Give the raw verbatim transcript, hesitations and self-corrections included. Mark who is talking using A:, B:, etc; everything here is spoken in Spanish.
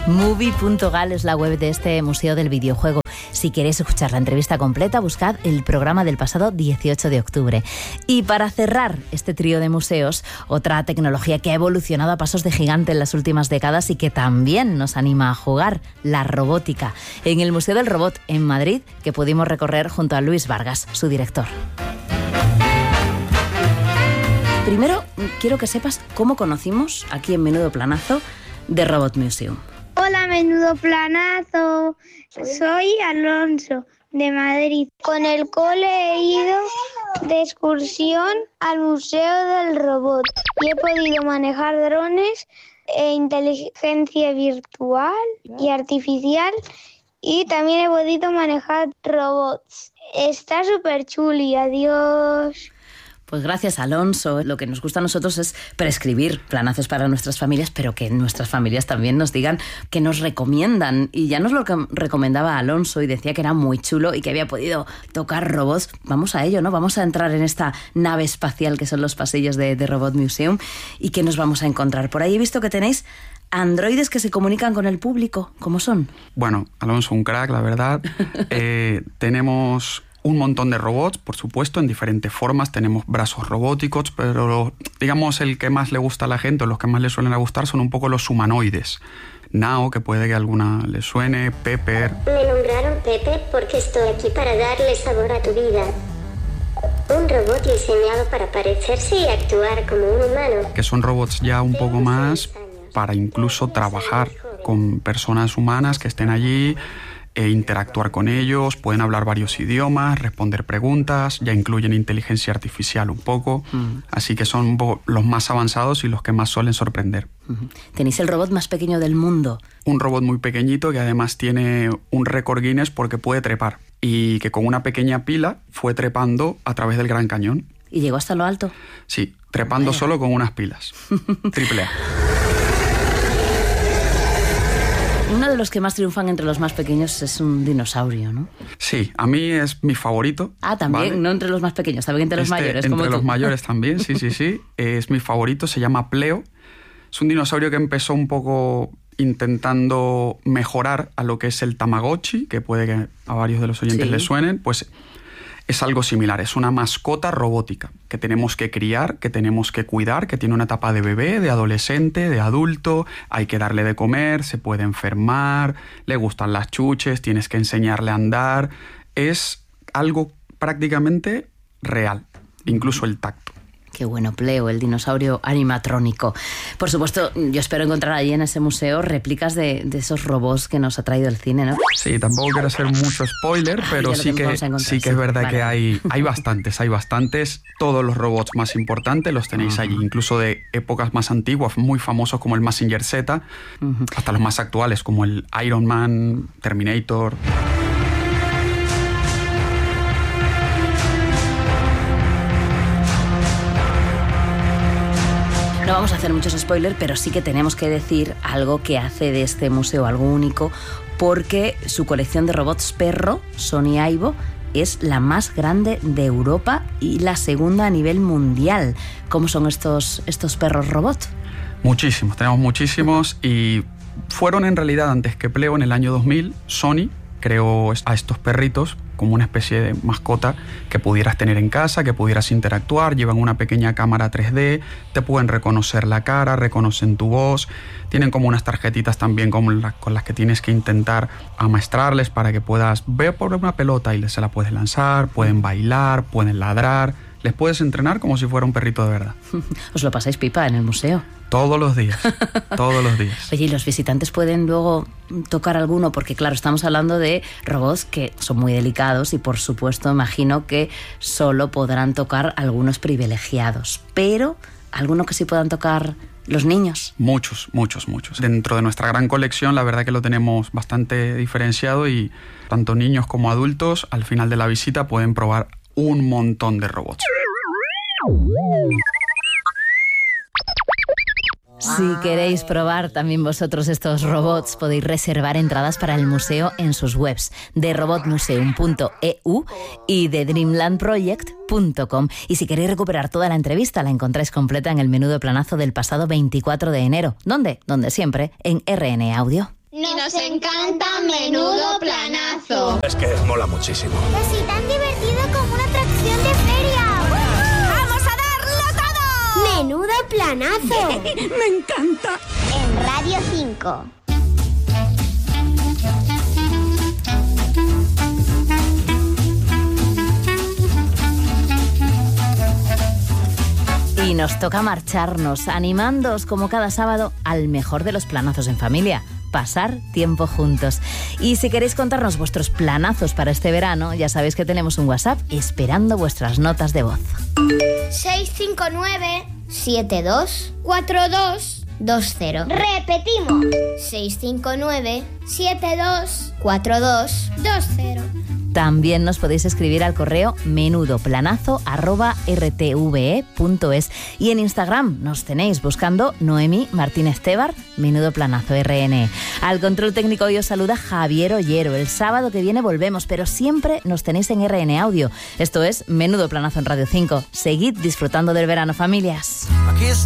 A: Movie punto gal es la web de este Museo del Videojuego. Si queréis escuchar la entrevista completa, buscad el programa del pasado dieciocho de octubre. Y para cerrar este trío de museos, otra tecnología que ha evolucionado a pasos de gigante en las últimas décadas y que también nos anima a jugar, la robótica. En el Museo del Robot, en Madrid, que pudimos recorrer junto a Luis Vargas, su director. Primero, quiero que sepas cómo conocimos, aquí en Menudo Planazo, The Robot Museum.
B: Hola, Menudo Planazo. Soy Alonso, de Madrid. Con el cole he ido de excursión al Museo del Robot y he podido manejar drones e inteligencia virtual y artificial, y también he podido manejar robots. Está súper chuli. Adiós.
A: Pues gracias, Alonso. Lo que nos gusta a nosotros es prescribir planazos para nuestras familias, pero que nuestras familias también nos digan que nos recomiendan. Y ya nos lo recomendaba Alonso y decía que era muy chulo y que había podido tocar robots. Vamos a ello, ¿no? Vamos a entrar en esta nave espacial que son los pasillos de, de Robot Museum y que nos vamos a encontrar. Por ahí he visto que tenéis androides que se comunican con el público. ¿Cómo son?
C: Bueno, Alonso, un crack, la verdad. eh, tenemos un montón de robots, por supuesto, en diferentes formas. Tenemos brazos robóticos, pero digamos el que más le gusta a la gente, o los que más le suelen gustar, son un poco los humanoides. Nao, que puede que a alguna le suene, Pepper.
D: Me nombraron Pepe porque estoy aquí para darle sabor a tu vida. Un robot diseñado para parecerse y actuar como un humano.
C: Que son robots ya un poco más para incluso trabajar con personas humanas que estén allí, e interactuar con ellos, pueden hablar varios idiomas, responder preguntas, ya incluyen inteligencia artificial un poco, mm. así que son un poco los más avanzados y los que más suelen sorprender.
A: Uh-huh. Tenéis el robot más pequeño del mundo.
C: Un robot muy pequeñito que además tiene un récord Guinness porque puede trepar, y que con una pequeña pila fue trepando a través del Gran Cañón.
A: ¿Y llegó hasta lo alto?
C: Sí, trepando Vaya. Solo con unas pilas. Triple A.
A: Uno de los que más triunfan entre los más pequeños es un dinosaurio, ¿no?
C: Sí, a mí es mi favorito.
A: Ah, también, ¿vale? No entre los más pequeños, también entre los
C: este,
A: mayores.
C: Entre
A: como
C: los
A: tú.
C: mayores también, sí, sí, sí. Es mi favorito, se llama Pleo. Es un dinosaurio que empezó un poco intentando mejorar a lo que es el Tamagotchi, que puede que a varios de los oyentes sí. les suenen, pues es algo similar. Es una mascota robótica que tenemos que criar, que tenemos que cuidar, que tiene una etapa de bebé, de adolescente, de adulto. Hay que darle de comer, se puede enfermar, le gustan las chuches, tienes que enseñarle a andar. Es algo prácticamente real, incluso el tacto.
A: Qué bueno, Pleo, el dinosaurio animatrónico. Por supuesto, yo espero encontrar allí en ese museo réplicas de, de esos robots que nos ha traído el cine, ¿no?
C: Sí, tampoco quiero hacer mucho spoiler, pero sí que, sí que es verdad sí. que hay, hay bastantes, hay bastantes. Todos los robots más importantes los tenéis uh-huh. allí, incluso de épocas más antiguas, muy famosos como el Mazinger Z, uh-huh. hasta los más actuales como el Iron Man, Terminator.
A: No vamos a hacer muchos spoilers, pero sí que tenemos que decir algo que hace de este museo algo único, porque su colección de robots perro, Sony Aibo, es la más grande de Europa y la segunda a nivel mundial. ¿Cómo son estos, estos perros robots?
C: Muchísimos, tenemos muchísimos, y fueron en realidad antes que Pleo, en el año dos mil, Sony creó a estos perritos como una especie de mascota que pudieras tener en casa, que pudieras interactuar. Llevan una pequeña cámara tres D, te pueden reconocer la cara, reconocen tu voz, tienen como unas tarjetitas también con, la, con las que tienes que intentar amaestrarles para que puedas ver por una pelota y se la puedes lanzar, pueden bailar, pueden ladrar, les puedes entrenar como si fuera un perrito de verdad.
A: ¿Os lo pasáis pipa en el museo?
C: Todos los días, todos los días.
A: Oye, ¿y los visitantes pueden luego tocar alguno? Porque claro, estamos hablando de robots que son muy delicados y por supuesto imagino que solo podrán tocar algunos privilegiados, pero ¿alguno que sí puedan tocar los niños?
C: Muchos, muchos, muchos. Dentro de nuestra gran colección la verdad que lo tenemos bastante diferenciado y tanto niños como adultos al final de la visita pueden probar un montón de robots.
A: Si queréis probar también vosotros estos robots, podéis reservar entradas para el museo en sus webs de robot museum punto e u y de dreamland project punto com. Y si queréis recuperar toda la entrevista, la encontráis completa en el Menudo Planazo del pasado veinticuatro de enero. ¿Dónde? Donde siempre, en R N Audio.
E: Y nos encanta Menudo Planazo.
F: Es que mola muchísimo.
G: Es tan divertido como una atracción de feria. ¡Vamos a darlo todo! ¡Menudo Planazo!
E: ¡Me encanta!
G: En Radio cinco.
A: Y nos toca marcharnos, animándoos como cada sábado al mejor de los planazos en familia, pasar tiempo juntos. Y si queréis contarnos vuestros planazos para este verano, ya sabéis que tenemos un WhatsApp esperando vuestras notas de voz.
G: seis cinco nueve siete dos cuatro dos dos cero. Repetimos. seis cinco nueve siete dos cuatro dos dos cero.
A: También nos podéis escribir al correo menudoplanazo arroba r t v e punto es y en Instagram nos tenéis buscando Noemi Martínez Tebar, Menudo Planazo R N. Al control técnico hoy os saluda Javier Ollero. El sábado que viene volvemos, pero siempre nos tenéis en R N Audio. Esto es Menudo Planazo en Radio cinco. Seguid disfrutando del verano, familias.
F: Aquí está.